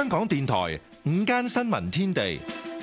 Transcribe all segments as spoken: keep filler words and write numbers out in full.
香港電台午間新聞天地，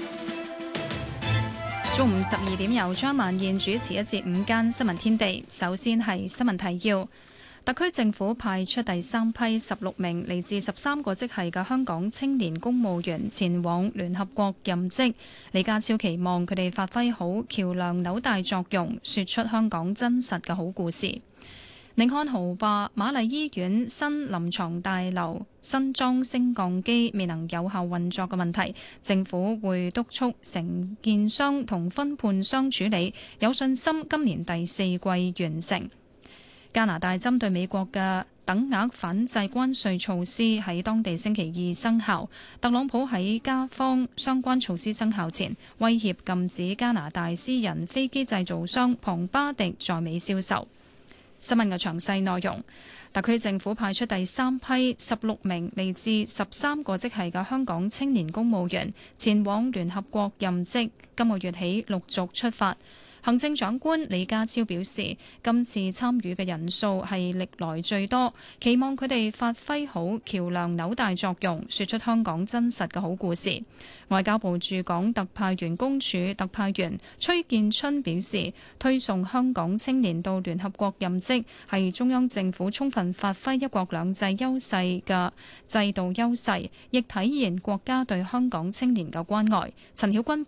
中午十二點由張曼燕主持一節午間新聞天地。首先係新聞提要。特區政府派出第三批十六名嚟自十三個職系嘅香港青年公務員前往聯合國任職。李家超期望佢哋發揮好橋梁紐帶作用，說出香港真實嘅好故事。寧漢豪話：瑪麗醫院新臨床大樓新裝升降機未能有效運作嘅問題，政府會督促承建商同分判商處理，有信心今年第四季完成。加拿大針對美國嘅等額反制關稅措施喺當地星期二生效。特朗普喺加方相關措施生效前，威脅禁止加拿大私人飛機製造商龐巴迪在美銷售。新聞嘅詳細內容。特區政府派出第三批十六名嚟自十三個職系嘅香港青年公務員前往聯合國任職，今個月起陸續出發。行政長官李家超表示，今次參與嘅人數係歷來最多，期望佢哋發揮好橋梁紐帶作用，說出香港真實嘅好故事。外交部駐港特派員公署特派員崔建春表示，推送香港青年到聯合國任職係中央政府充分發揮一國兩制優勢嘅制度優勢，亦體現國家對香港青年嘅關愛。陳曉君報